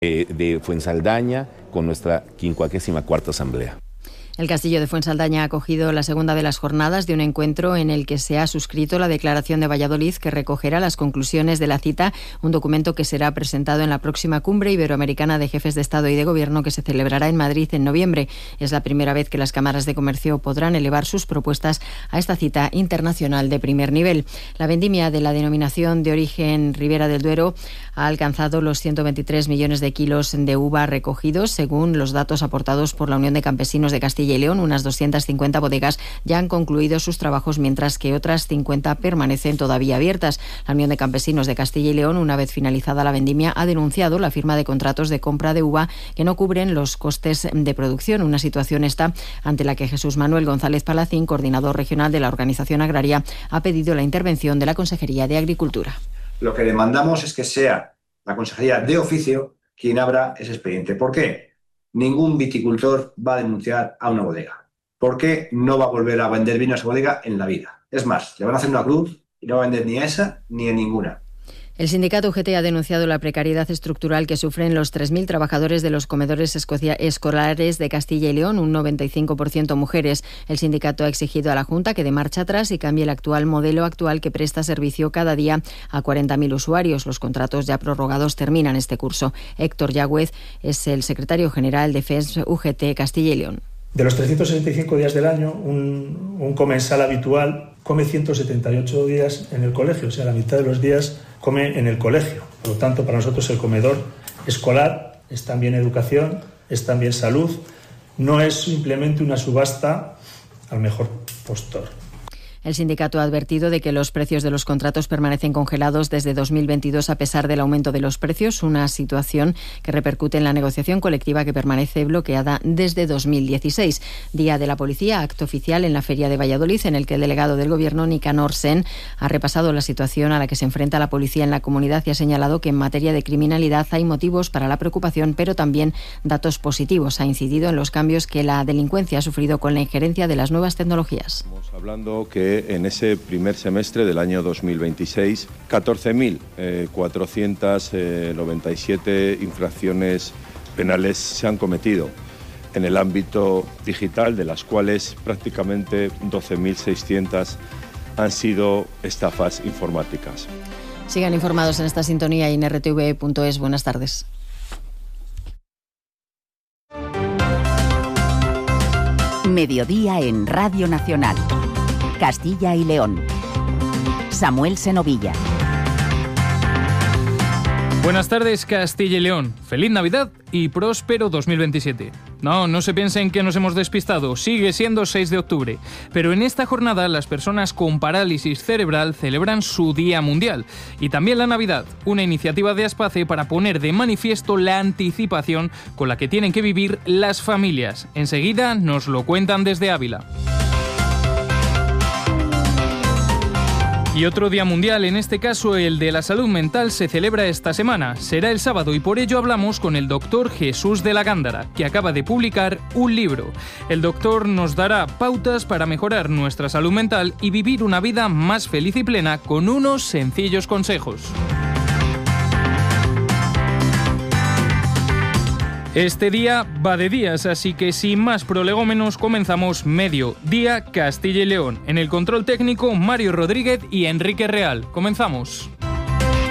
de Fuensaldaña con nuestra 54ª Asamblea. El Castillo de Fuensaldaña ha acogido la segunda de las jornadas de un encuentro en el que se ha suscrito la Declaración de Valladolid, que recogerá las conclusiones de la cita, un documento que será presentado en la próxima Cumbre Iberoamericana de Jefes de Estado y de Gobierno, que se celebrará en Madrid en noviembre. Es la primera vez que las cámaras de comercio podrán elevar sus propuestas a esta cita internacional de primer nivel. La vendimia de la denominación de origen Ribera del Duero ha alcanzado los 123 millones de kilos de uva recogidos, según los datos aportados por la Unión de Campesinos de Castilla y León. Unas 250 bodegas ya han concluido sus trabajos, mientras que otras 50 permanecen todavía abiertas. La Unión de Campesinos de Castilla y León, una vez finalizada la vendimia, ha denunciado la firma de contratos de compra de uva que no cubren los costes de producción. Una situación esta ante la que Jesús Manuel González Palacín, coordinador regional de la Organización Agraria, ha pedido la intervención de la Consejería de Agricultura. Lo que demandamos es que sea la Consejería de oficio quien abra ese expediente. ¿Por qué? Ningún viticultor va a denunciar a una bodega. ¿Por qué no va a volver a vender vino a esa bodega en la vida? Es más, le van a hacer una cruz y no va a vender ni a esa ni a ninguna. El sindicato UGT ha denunciado la precariedad estructural que sufren los 3.000 trabajadores de los comedores escolares de Castilla y León, un 95% mujeres. El sindicato ha exigido a la Junta que dé marcha atrás y cambie el modelo actual que presta servicio cada día a 40.000 usuarios. Los contratos ya prorrogados terminan este curso. Héctor Yagüez es el secretario general de FES UGT Castilla y León. De los 365 días del año, un comensal habitual come 178 días en el colegio, o sea, la mitad de los días come en el colegio. Por lo tanto, para nosotros el comedor escolar es también educación, es también salud, no es simplemente una subasta al mejor postor. El sindicato ha advertido de que los precios de los contratos permanecen congelados desde 2022 a pesar del aumento de los precios, una situación que repercute en la negociación colectiva que permanece bloqueada desde 2016. Día de la Policía, acto oficial en la Feria de Valladolid, en el que el delegado del Gobierno, Nicanor Sen, ha repasado la situación a la que se enfrenta la policía en la comunidad y ha señalado que en materia de criminalidad hay motivos para la preocupación, pero también datos positivos. Ha incidido en los cambios que la delincuencia ha sufrido con la injerencia de las nuevas tecnologías. Estamos hablando que en ese primer semestre del año 2026, 14.497 infracciones penales se han cometido en el ámbito digital, de las cuales prácticamente 12.600 han sido estafas informáticas. Sigan informados en esta sintonía y en rtv.es. Buenas tardes. Mediodía en Radio Nacional. Castilla y León. Samuel Senovilla. Buenas tardes, Castilla y León. Feliz Navidad y próspero 2027. No se piensen que nos hemos despistado. Sigue siendo 6 de octubre. Pero en esta jornada las personas con parálisis cerebral celebran su Día Mundial. Y también la Navidad, una iniciativa de Aspace para poner de manifiesto la anticipación con la que tienen que vivir las familias. Enseguida nos lo cuentan desde Ávila. Y otro Día Mundial, en este caso el de la salud mental, se celebra esta semana. Será el sábado y por ello hablamos con el doctor Jesús de la Gándara, que acaba de publicar un libro. El doctor nos dará pautas para mejorar nuestra salud mental y vivir una vida más feliz y plena con unos sencillos consejos. Este día va de días, así que sin más prolegómenos comenzamos Mediodía Castilla y León. En el control técnico, Mario Rodríguez y Enrique Real. Comenzamos.